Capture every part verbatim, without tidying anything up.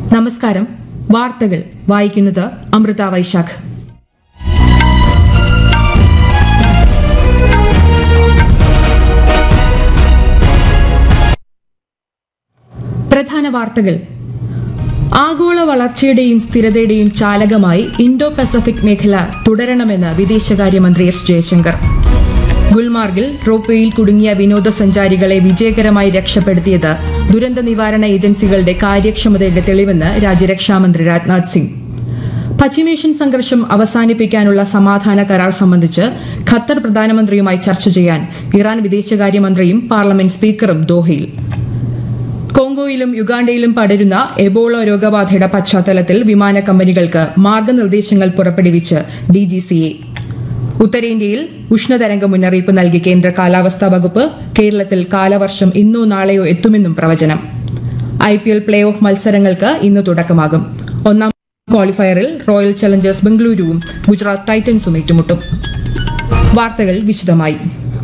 നമസ്കാരം. വാർത്തകൾ വായിക്കുന്നത് അമൃത വൈശാഖ്. പ്രധാന വാർത്തകൾ. ആഗോള വളർച്ചയുടെയും സ്ഥിരതയുടെയും ചാലകമായി ഇൻഡോ പസഫിക് മേഖല തുടരണമെന്ന് വിദേശകാര്യമന്ത്രി എസ് ജയശങ്കർ. ഗുൽമാർഗിൽ റോപ്വേയിൽ കുടുങ്ങിയ വിനോദസഞ്ചാരികളെ വിജയകരമായി രക്ഷപ്പെടുത്തിയത് ദുരന്ത നിവാരണ ഏജൻസികളുടെ കാര്യക്ഷമതയുടെ തെളിവെന്ന് രാജ്യരക്ഷാമന്ത്രി രാജ്നാഥ് സിംഗ്. പശ്ചിമേഷ്യൻ സംഘർഷം അവസാനിപ്പിക്കാനുള്ള സമാധാന കരാർ സംബന്ധിച്ച് ഖത്തർ പ്രധാനമന്ത്രിയുമായി ചർച്ച ചെയ്യാൻ ഇറാൻ വിദേശകാര്യമന്ത്രിയും പാർലമെന്റ് സ്പീക്കറും ദോഹയിൽ. കോങ്കോയിലും യുഗാണ്ടയിലും പടരുന്ന എബോള രോഗബാധയുടെ പശ്ചാത്തലത്തിൽ വിമാന കമ്പനികൾക്ക് മാർഗനിർദ്ദേശങ്ങൾ പുറപ്പെടുവിച്ച് ഡിജിസിഎ. ഉത്തരേന്ത്യയിൽ ഉഷ്ണതരംഗ മുന്നറിയിപ്പ് നൽകി കേന്ദ്ര കാലാവസ്ഥാ വകുപ്പ്. കേരളത്തിൽ കാലവർഷം ഇന്നോ നാളെയോ എത്തുമെന്നും പ്രവചനം. ഐപിഎൽ പ്ലേ ഓഫ് മത്സരങ്ങൾക്ക് ഇന്ന് തുടക്കമാകും. ഒന്നാം ക്വാളിഫയറിൽ റോയൽ ചലഞ്ചേഴ്സ് ബംഗളൂരുവും ഗുജറാത്ത് ടൈറ്റൻസും ഏറ്റുമുട്ടും. വാർത്തകൾ വിശദമായി.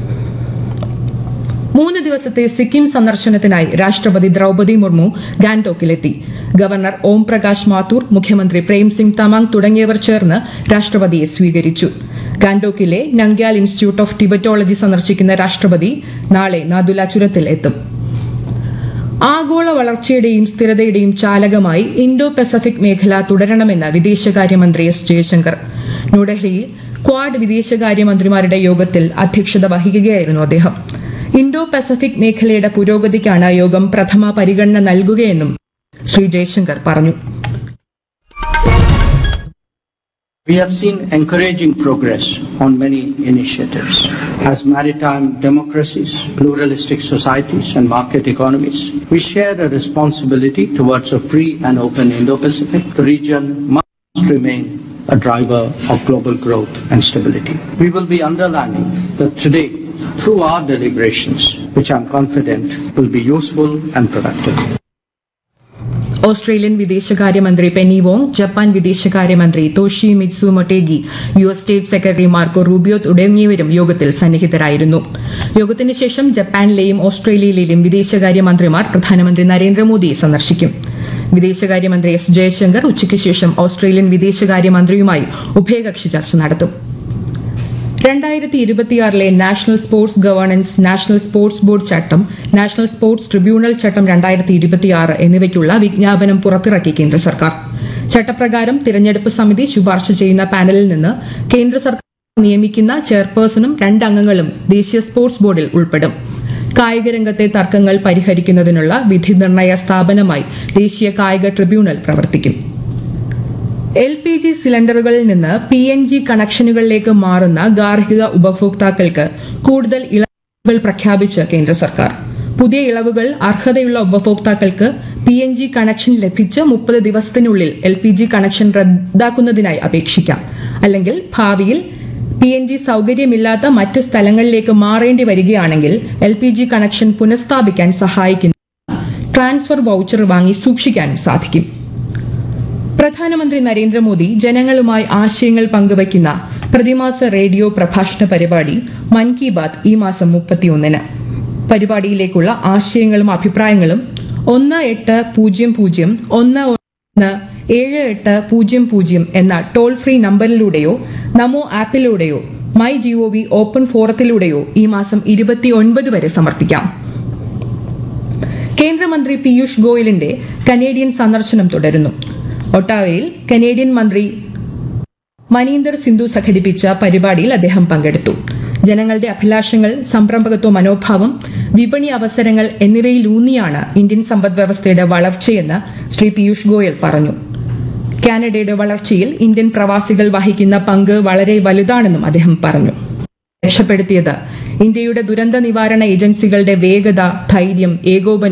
മൂന്ന് ദിവസത്തെ സിക്കിം സന്ദർശനത്തിനായി രാഷ്ട്രപതി ദ്രൌപദി മുർമു ഗാംഗ്ടോക്കിലെത്തി. ഗവർണർ ഓം പ്രകാശ് മാത്തൂർ, മുഖ്യമന്ത്രി പ്രേംസിംഗ് തമാങ് തുടങ്ങിയവർ ചേർന്ന് രാഷ്ട്രപതിയെ സ്വീകരിച്ചു. ഗാംഗ്ടോക്കിലെ നംഗ്യാൽ ഇൻസ്റ്റിറ്റ്യൂട്ട് ഓഫ് ടിബറ്റോളജി സന്ദർശിക്കുന്ന രാഷ്ട്രപതി നാളെ നാഥുല ചുരത്തിൽ എത്തും. ആഗോള വളർച്ചയുടെയും സ്ഥിരതയുടെയും ചാലകമായി ഇൻഡോ പസഫിക് മേഖല തുടരണമെന്ന് വിദേശകാര്യമന്ത്രി എസ് ജയശങ്കർ. ന്യൂഡൽഹിയിൽ ക്വാഡ് വിദേശകാര്യമന്ത്രിമാരുടെ യോഗത്തിൽ അധ്യക്ഷത വഹിക്കുകയായിരുന്നു അദ്ദേഹം. ഇൻഡോ പസഫിക് മേഖലയുടെ പുരോഗതിക്കാണ് യോഗം പ്രഥമ പരിഗണന നൽകുകയെന്നും ശ്രീ ജയശങ്കർ പറഞ്ഞു. We have seen encouraging progress on many initiatives. As maritime democracies, pluralistic societies and market economies, we share a responsibility towards a free and open Indo-Pacific. The region must remain a driver of global growth and stability. We will be underlining that today, through our deliberations, which I am confident will be useful and productive. Australian വിദേശകാര്യമന്ത്രി Penny Wong, Japan വിദേശകാര്യമന്ത്രി തോഷി മിത്സു Motegi, U S state secretary Marco Rubio തുടങ്ങിയവരും യോഗത്തിൽ സന്നിഹിതരായിരുന്നു. യോഗത്തിന് ശേഷം ജപ്പാനിലെയും ഓസ്ട്രേലിയയിലെയും വിദേശകാര്യമന്ത്രിമാർ പ്രധാനമന്ത്രി നരേന്ദ്രമോദിയെ സന്ദർശിക്കും. വിദേശകാര്യമന്ത്രി എസ് ജയശങ്കർ ഉച്ചയ്ക്ക് ശേഷം ഓസ്ട്രേലിയൻ വിദേശകാര്യമന്ത്രിയുമായി ഉഭയകക്ഷി ചർച്ച നടത്തും. രണ്ടായിരത്തി ഇരുപത്തിയാറിലെ national sports governance, national sports board ചട്ടം, നാഷണൽ സ്പോർട്സ് ട്രിബ്യൂണൽ ചട്ടം രണ്ടായിരത്തി ഇരുപത്തിയാറ് എന്നിവയ്ക്കുള്ള വിജ്ഞാപനം പുറത്തിറക്കി കേന്ദ്ര സർക്കാർ. ചട്ടപ്രകാരം തിരഞ്ഞെടുപ്പ് സമിതി ശുപാർശ ചെയ്യുന്ന പാനലിൽ നിന്ന് കേന്ദ്ര സർക്കാർ നിയമിക്കുന്ന ചെയർപേഴ്സണും രണ്ടംഗങ്ങളും ദേശീയ സ്പോർട്സ് ബോർഡിൽ ഉൾപ്പെടും. കായികരംഗത്തെ തർക്കങ്ങൾ പരിഹരിക്കുന്നതിനുള്ള വിധി നിർണയ സ്ഥാപനമായി ദേശീയ കായിക ട്രിബ്യൂണൽ പ്രവർത്തിക്കും. എൽ പി ജി സിലിണ്ടറുകളിൽ നിന്ന് പി എൻ ജി കണക്ഷനുകളിലേക്ക് മാറുന്ന ഗാർഹിക ഉപഭോക്താക്കൾക്ക് കൂടുതൽ ഇളവുകൾ പ്രഖ്യാപിച്ച് കേന്ദ്ര സർക്കാർ. പുതിയ ഇളവുകൾ അർഹതയുള്ള ഉപഭോക്താക്കൾക്ക് പി എൻ ജി കണക്ഷൻ ലഭിച്ച് മുപ്പത് ദിവസത്തിനുള്ളിൽ എൽ പി ജി കണക്ഷൻ റദ്ദാക്കുന്നതിനായി അപേക്ഷിക്കാം. അല്ലെങ്കിൽ ഭാവിയിൽ പി എൻ ജി സൌകര്യമില്ലാത്ത മറ്റ് സ്ഥലങ്ങളിലേക്ക് മാറേണ്ടി വരികയാണെങ്കിൽ എൽ പി ജി കണക്ഷൻ പുനഃസ്ഥാപിക്കാൻ സഹായിക്കുന്ന ട്രാൻസ്ഫർ വൌച്ചർ വാങ്ങി സൂക്ഷിക്കാനും സാധിക്കും. പ്രധാനമന്ത്രി നരേന്ദ്രമോദി ജനങ്ങളുമായി ആശയങ്ങൾ പങ്കുവയ്ക്കുന്ന പ്രതിമാസ റേഡിയോ പ്രഭാഷണ പരിപാടി മൻ കി ബാത് ഈ മാസം മുപ്പത്തിയൊന്നിന്. പരിപാടിയിലേക്കുള്ള ആശയങ്ങളും അഭിപ്രായങ്ങളും ഒന്ന് എട്ട് പൂജ്യം പൂജ്യം ഒന്ന് ഒന്ന് ഏഴ് എട്ട് പൂജ്യം പൂജ്യം എന്ന toll free നമ്പറിലൂടെയോ Namo ആപ്പിലൂടെയോ my G O V open ഫോറത്തിലൂടെയോ ഈ മാസം ഇരുപത്തിയൊൻപത് വരെ സമർപ്പിക്കാം. കേന്ദ്രമന്ത്രി പീയൂഷ് ഗോയലിന്റെ കനേഡിയൻ സന്ദർശനം തുടരുന്നു. ഒട്ടാവയിൽ കനേഡിയൻ മന്ത്രി മനീന്ദർ സിന്ധു സംഘടിപ്പിച്ച പരിപാടിയിൽ അദ്ദേഹം പങ്കെടുത്തു. ജനങ്ങളുടെ അഭിലാഷങ്ങൾ, സംരംഭകത്വ മനോഭാവം, വിപണി അവസരങ്ങൾ എന്നിവയിലൂന്നിയാണ് ഇന്ത്യൻ സമ്പദ്വ്യവസ്ഥയുടെ വളർച്ചയെന്ന് ശ്രീ പീയൂഷ് ഗോയൽ പറഞ്ഞു. കാനഡയുടെ വളർച്ചയിൽ ഇന്ത്യൻ പ്രവാസികൾ വഹിക്കുന്ന പങ്ക് വളരെ വലുതാണെന്നും അദ്ദേഹം പറഞ്ഞു. രക്ഷപ്പെടുത്തിയത് ഇന്ത്യയുടെ ദുരന്ത നിവാരണ ഏജൻസികളുടെ വേഗത, ധൈര്യം, ഏകോപനം